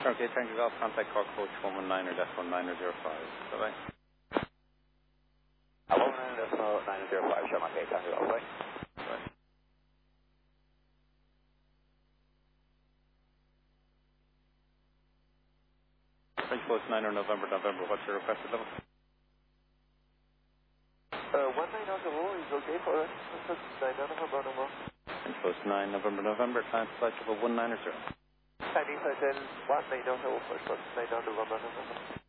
Okay, thank you. Golf contact call coach 119 or decimal 905. Bye-bye. 119.905, show my case, thank you, Golf. Bye. French Post 9 or November, what's your requested level? 19 is okay for us. 9 November. French Post 9, November, time flight triple 190. Timing hotel 19 French Post 9 November.